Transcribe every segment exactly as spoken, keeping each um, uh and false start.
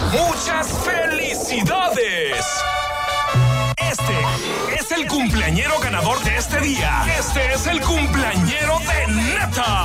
¡Muchas felicidades! Este es el cumpleañero ganador de este día. Este es el cumpleañero de Neta.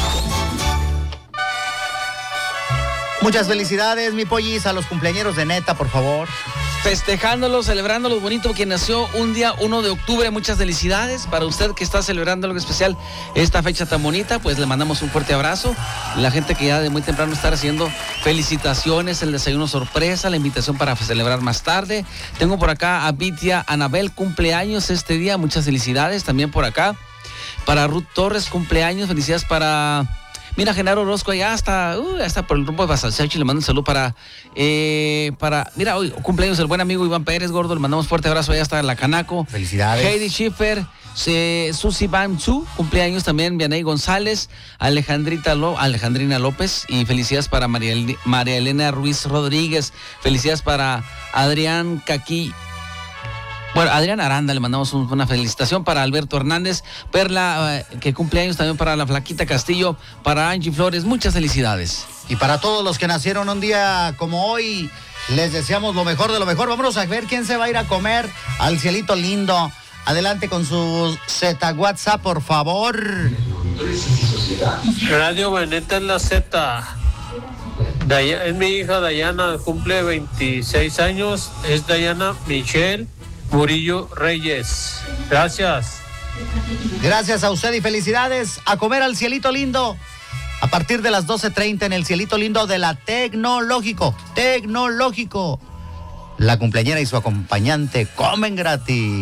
Muchas felicidades, mi pollis, a los cumpleañeros de Neta, por favor. Festejándolo, celebrando lo bonito que nació un día uno de octubre. Muchas felicidades para usted que está celebrando algo especial esta fecha tan bonita. Pues le mandamos un fuerte abrazo. La gente que ya de muy temprano está haciendo felicitaciones, el desayuno sorpresa, la invitación para celebrar más tarde. Tengo por acá a Vitia Anabel, cumpleaños este día. Muchas felicidades también por acá. Para Ruth Torres, cumpleaños. Felicidades para... Mira, Genaro Orozco, allá está, uh, está por el rumbo de Basalcechi, le mando un saludo para, eh, para, mira, hoy cumpleaños del buen amigo Iván Pérez, gordo, le mandamos fuerte abrazo, allá está en la Canaco. Felicidades. Heidi Schiffer, se, Susi Bamsu, cumpleaños también, Vianey González, Alejandrita Lo, Alejandrina López, y felicidades para María, María Elena Ruiz Rodríguez, felicidades para Adrián Caqui. Bueno, Adrián Aranda, le mandamos un, una felicitación para Alberto Hernández, Perla, eh, que cumple años también para la Flaquita Castillo, para Angie Flores, muchas felicidades. Y para todos los que nacieron un día como hoy, les deseamos lo mejor de lo mejor. Vámonos a ver quién se va a ir a comer al cielito lindo. Adelante con su Z WhatsApp, por favor. Radio Veneta en la Z. Day- es mi hija Dayana, cumple veintiséis años. Es Dayana Michelle Murillo Reyes. Gracias. Gracias a usted y felicidades. A comer al cielito lindo. A partir de las doce treinta en el cielito lindo de la Tecnológico. Tecnológico. La cumpleañera y su acompañante comen gratis.